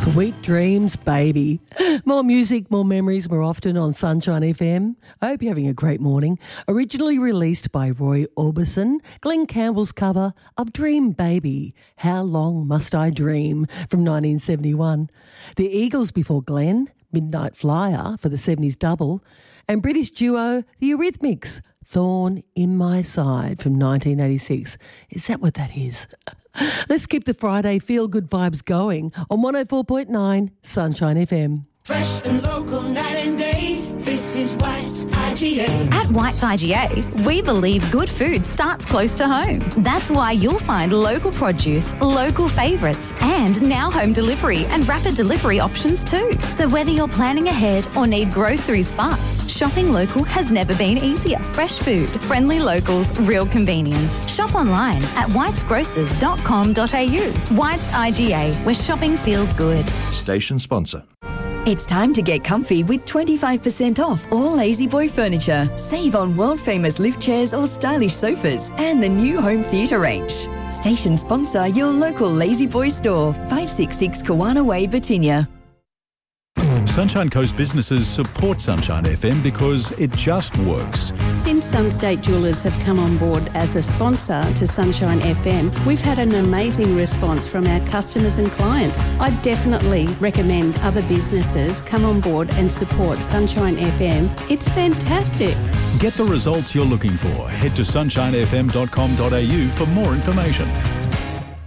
Sweet dreams, baby. More music, more memories, more often on Sunshine FM. I hope you're having a great morning. Originally released by Roy Orbison, Glenn Campbell's cover of Dream Baby, How Long Must I Dream from 1971. The Eagles before Glenn, Midnight Flyer for the 70s double, and British duo The Eurythmics, Thorn in My Side from 1986. Is that what that is? Let's keep the Friday feel-good vibes going on 104.9 Sunshine FM. Fresh and local night and day, this is White's IGA. At White's IGA, we believe good food starts close to home. That's why you'll find local produce, local favourites, and now home delivery and rapid delivery options too. So whether you're planning ahead or need groceries fast, shopping local has never been easier. Fresh food, friendly locals, real convenience. Shop online at whitesgrocers.com.au. White's IGA, where shopping feels good. Station sponsor. It's time to get comfy with 25% off all Lazy Boy furniture. Save on world-famous lift chairs or stylish sofas and the new home theatre range. Station sponsor your local Lazy Boy store, 566 Kawana Way, Batinia. Sunshine Coast businesses support Sunshine FM because it just works. Since Sunstate Jewellers have come on board as a sponsor to Sunshine FM, we've had an amazing response from our customers and clients. I definitely recommend other businesses come on board and support Sunshine FM. It's fantastic. Get the results you're looking for. Head to sunshinefm.com.au for more information.